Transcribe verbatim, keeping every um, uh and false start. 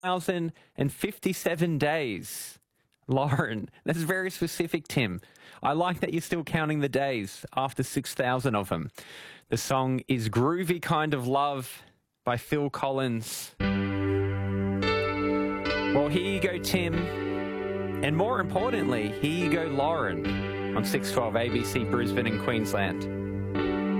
thousand fifty-seven days. Lauren, that's very specific, Tim. I like that you're still counting the days after six thousand of them. The song is Groovy Kind of Love by Phil Collins. Well, here you go, Tim. And more importantly, here you go, Lauren, on six twelve A B C Brisbane and Queensland.